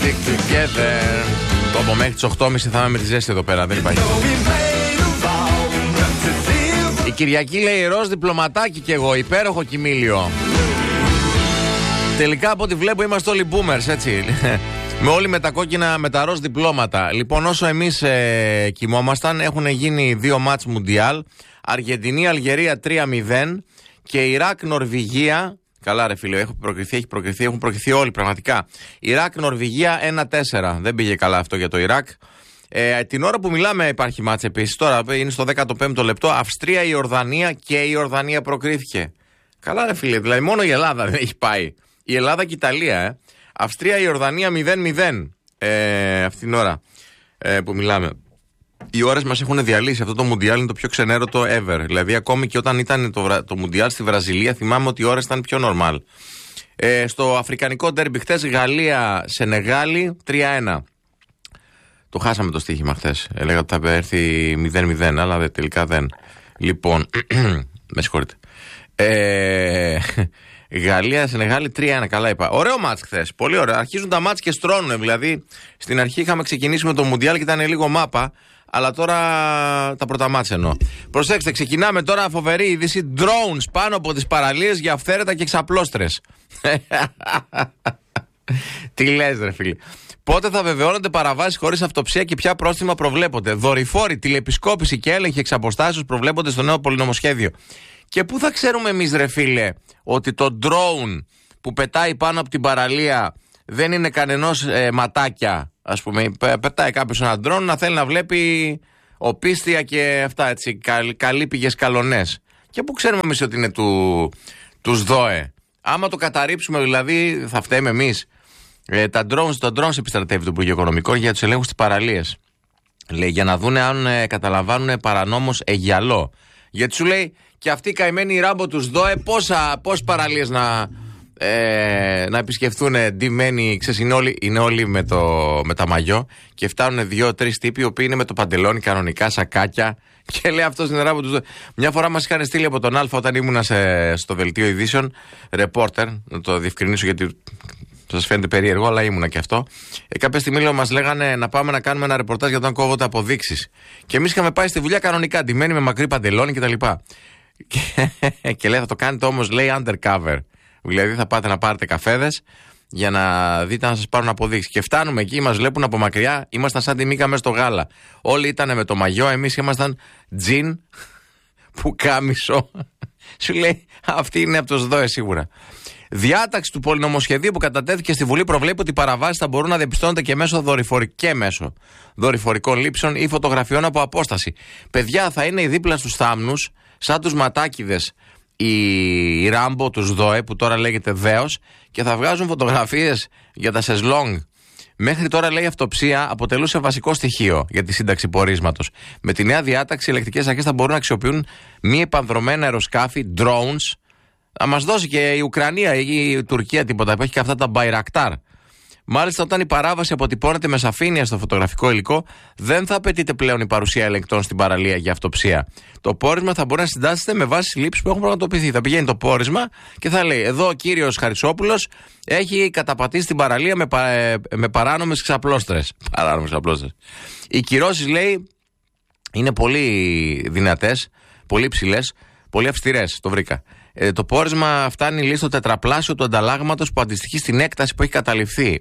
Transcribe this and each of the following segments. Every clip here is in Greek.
Together. Τόπο μέχρι τις 8.30 θα είμαι με τη ζέστη εδώ πέρα. Δεν υπάρχει. Η Κυριακή λέει ροζ διπλωματάκι κι εγώ. Υπέροχο κοιμήλιο. Τελικά από ό,τι βλέπω είμαστε όλοι boomers, έτσι. Με όλοι με τα κόκκινα, με τα ροζ διπλώματα. Λοιπόν, όσο εμείς κοιμόμασταν, έχουν γίνει 2 μάτς Μουντιάλ. Αργεντινή-Αλγερία 3-0 και Ιράκ-Νορβηγία. Καλά, ρε φίλε, έχουν προκριθεί όλοι πραγματικά. Ιράκ-Νορβηγία 1-4. Δεν πήγε καλά αυτό για το Ιράκ. Την ώρα που μιλάμε υπάρχει μάτς επίσης. Τώρα είναι στο 15ο λεπτό. Αυστρία-Ιορδανία και η Ιορδανία προκρίθηκε. Καλά, ρε φίλε, δηλαδή μόνο η Ελλάδα δεν έχει πάει. Η Ελλάδα και η Ιταλία, Αυστρία-Ιορδανία 0-0. Αυτή την ώρα που μιλάμε. Οι ώρες μας έχουν διαλύσει. Αυτό το Μουντιάλ είναι το πιο ξενέρωτο ever. Δηλαδή, ακόμη και όταν ήταν το Μουντιάλ στη Βραζιλία, θυμάμαι ότι οι ώρες ήταν πιο normal. Στο αφρικανικό ντέρμπι χθες, Γαλλία-Σενεγάλη 3-1. Το χάσαμε το στοίχημα χθες. Έλεγα ότι θα έρθει 0-0, αλλά τελικά δεν. Λοιπόν, με συγχωρείτε. Γαλλία-Σενεγάλη 3-1, καλά είπα. Ωραίο μάτς χθες. Πολύ ωραίο. Αρχίζουν τα μάτς και στρώνουν. Δηλαδή, στην αρχή είχαμε ξεκινήσει με το Μουντιάλ και ήταν λίγο μάπα. Αλλά τώρα τα πρώτα μάτς εννοώ. Προσέξτε, ξεκινάμε τώρα φοβερή είδηση. Drones πάνω από τις παραλίες για αυθαίρετα και ξαπλώστρες. Τι λες, ρε φίλε. Πότε θα βεβαιώνονται παραβάσεις χωρίς αυτοψία και ποια πρόστιμα προβλέπονται. Δορυφόροι, τηλεπισκόπηση και έλεγχη εξ αποστάσεως προβλέπονται στο νέο πολυνομοσχέδιο. Και πού θα ξέρουμε εμείς, ρε φίλε, ότι το drone που πετάει πάνω από την παραλία δεν είναι κανενός ματάκια, ας πούμε. Πετάει κάποιος ένα drone να θέλει να βλέπει οπίστια και αυτά, έτσι, καλύπηγες καλονές. Και πού ξέρουμε εμείς ότι είναι τους ΔΟΕ. Άμα το καταρρύψουμε, δηλαδή, θα φταίμε εμείς. Τα drones επιστρατεύει το Υπουργείο Οικονομικών για τους ελέγχους στις παραλίες. Λέει, για να δούνε αν καταλαμβάνουν παρανόμως αιγιαλό. Γιατί σου λέει, και αυτοί οι καημένοι ράμπο τους ΔΟΕ, πόσες παραλίες να επισκεφθούν ντυμένοι, ξέρεις, είναι όλοι με τα μαγιό και φτάνουν 2-3 τύποι οι οποίοι είναι με το παντελόνι κανονικά, σακάκια, και λέει αυτός είναι ράμπο τους ΔΟΕ. Μια φορά μας είχαν στείλει από τον Α όταν ήμουνα στο δελτίο ειδήσεων, ρεπόρτερ, να το διευκρινίσω γιατί σας φαίνεται περίεργο, αλλά ήμουνα και αυτό. Κάποια στιγμή μας λέγανε να πάμε να κάνουμε ένα ρεπορτάζ για όταν κόβονται αποδείξεις. Και εμείς είχαμε πάει στη δουλειά κανονικά, ντυμένοι με μακρύ παντελόνι κτλ. Και λέει, θα το κάνετε όμως, λέει, undercover. Δηλαδή θα πάτε να πάρετε καφέδες για να δείτε αν σας πάρουν αποδείξεις. Και φτάνουμε εκεί, μας βλέπουν από μακριά, ήμασταν σαν τη Μίκα μες στο γάλα. Όλοι ήταν με το μαγιό, εμείς ήμασταν τζιν, πουκάμισο. Σου λέει, αυτή είναι από τους ΔΟΕ σίγουρα. Διάταξη του πολυνομοσχεδίου που κατατέθηκε στη Βουλή προβλέπει ότι οι παραβάσεις θα μπορούν να διαπιστώνονται και μέσω δορυφορικών λήψεων ή φωτογραφιών από απόσταση. Παιδιά, θα είναι οι δίπλα στους θάμνους, σαν τους ματάκιδες, η Ράμπο, τους ΔΟΕ, που τώρα λέγεται δέος, και θα βγάζουν φωτογραφίες για τα σεζλόνγκ. Μέχρι τώρα, λέει, η αυτοψία αποτελούσε βασικό στοιχείο για τη σύνταξη πορίσματος. Με τη νέα διάταξη, οι ελεκτικές αρχές θα μπορούν να αξιοποιούν μη επανδρομένα αεροσκάφη, drones. Να μας δώσει και η Ουκρανία ή η Τουρκία τίποτα, που έχει και αυτά τα Bayraktar. Μάλιστα, όταν η παράβαση αποτυπώνεται με σαφήνεια στο φωτογραφικό υλικό, δεν θα απαιτείται πλέον η παρουσία ελεγκτών στην παραλία για αυτοψία. Το πόρισμα θα μπορεί να συντάσσεται με βάση συλλήψεις που έχουν πραγματοποιηθεί. Θα πηγαίνει το πόρισμα και θα λέει: εδώ ο κύριος Χαρισόπουλος έχει καταπατήσει την παραλία με παράνομες ξαπλώστρες. Οι κυρώσεις, λέει, είναι πολύ δυνατές, πολύ ψηλές, πολύ αυστηρές. Το βρήκα. Το πόρισμα φτάνει, λέει, στο τετραπλάσιο του ανταλλάγματος που αντιστοιχεί στην έκταση που έχει καταληφθεί.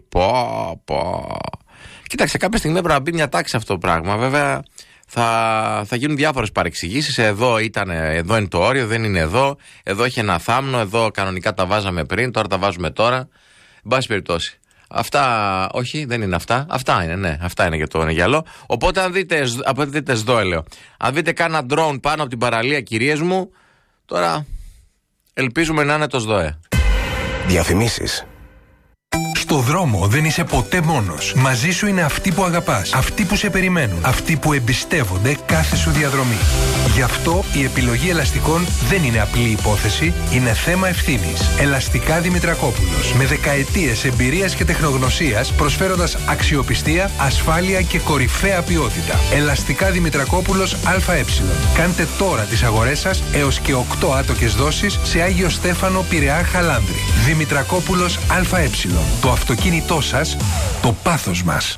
Κοίταξε, κάποια στιγμή έπρεπε να μπει μια τάξη αυτό το πράγμα. Βέβαια, θα γίνουν διάφορες παρεξηγήσεις. Εδώ είναι το όριο, δεν είναι εδώ. Εδώ έχει ένα θάμνο, εδώ κανονικά τα βάζαμε πριν, τώρα τα βάζουμε τώρα. Εν πάση περιπτώσει. Αυτά, όχι, δεν είναι αυτά. Αυτά είναι, ναι, αυτά είναι για το αιγιαλό. Οπότε, αν δείτε ΣΔΟΕ, λέω. Αν δείτε κάνα drone πάνω από την παραλία, κυρίες μου, τώρα. Ελπίζουμε να είναι το ΣΔΟΕ. Διαφημίσεις. Στο δρόμο δεν είσαι ποτέ μόνος. Μαζί σου είναι αυτοί που αγαπάς, αυτοί που σε περιμένουν, αυτοί που εμπιστεύονται κάθε σου διαδρομή. Γι' αυτό η επιλογή ελαστικών δεν είναι απλή υπόθεση, είναι θέμα ευθύνης. Ελαστικά Δημητρακόπουλος. Με δεκαετίες εμπειρίας και τεχνογνωσίας, προσφέροντας αξιοπιστία, ασφάλεια και κορυφαία ποιότητα. Ελαστικά Δημητρακόπουλος ΑΕ. Κάντε τώρα τις αγορές σας έως και 8 άτοκες δόσεις σε Άγιο Στέφανο, Πειραιά, Χαλάνδρη. Δημητρακόπουλος ΑΕ. Το αυτοκίνητό σας, το πάθος μας.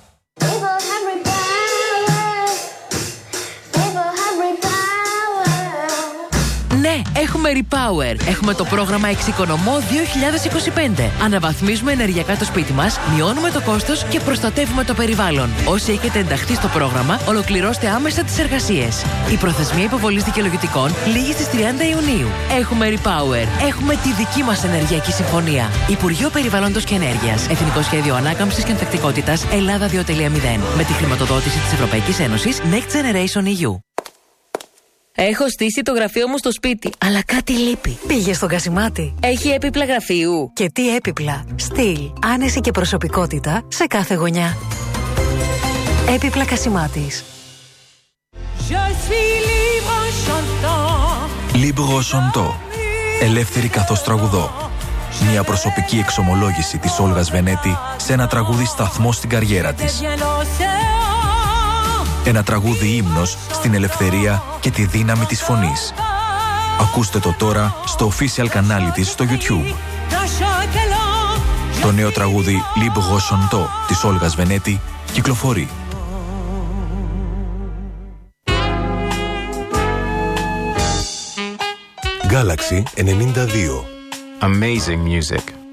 Ναι, έχουμε Repower. Έχουμε το πρόγραμμα Εξοικονομώ 2025. Αναβαθμίζουμε ενεργειακά το σπίτι μας, μειώνουμε το κόστος και προστατεύουμε το περιβάλλον. Όσοι έχετε ενταχθεί στο πρόγραμμα, ολοκληρώστε άμεσα τις εργασίες. Η προθεσμία υποβολής δικαιολογητικών λήγει στις 30 Ιουνίου. Έχουμε Repower. Έχουμε τη δική μας ενεργειακή συμφωνία. Υπουργείο Περιβάλλοντος και Ενέργειας. Εθνικό Σχέδιο Ανάκαμψης και Ανθεκτικότητας Ελλάδα 2.0. Με τη χρηματοδότηση της Ευρωπαϊκής Ένωσης Next Generation EU. Έχω στήσει το γραφείο μου στο σπίτι, αλλά κάτι λείπει. Πήγε στον Κασιμάτη. Έχει έπιπλα γραφείου. Και τι έπιπλα. Στυλ, άνεση και προσωπικότητα σε κάθε γωνιά. Έπιπλα Κασιμάτης. Libre Chantant. Ελεύθερη καθώς τραγουδώ. Μια προσωπική εξομολόγηση της Όλγας Βενέτη σε ένα τραγούδι σταθμό στην καριέρα της. Ένα τραγούδι ύμνος στην ελευθερία και τη δύναμη της φωνής. Ακούστε το τώρα στο official κανάλι της στο YouTube. Το νέο τραγούδι Libre Chantant της Όλγας Βενέτη κυκλοφορεί. Galaxy 92. Amazing music.